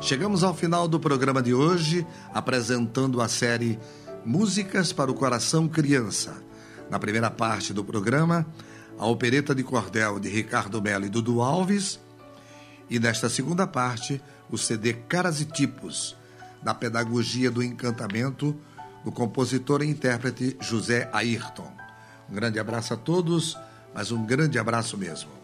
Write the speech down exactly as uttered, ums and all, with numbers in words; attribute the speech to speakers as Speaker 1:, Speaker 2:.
Speaker 1: Chegamos ao final do programa de hoje, apresentando a série Músicas para o Coração Criança. Na primeira parte do programa, a opereta de cordel de Ricardo Mello e Dudu Alves. E nesta segunda parte, o C D Caras e Tipos, da Pedagogia do Encantamento, do compositor e intérprete José Ayrton. Um grande abraço a todos, mas um grande abraço mesmo.